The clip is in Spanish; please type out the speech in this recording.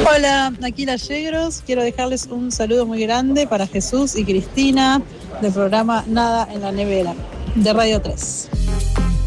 Hola, aquí la Yegros. Quiero dejarles un saludo muy grande para Jesús y Cristina del programa Nada en la Nevera de Radio 3.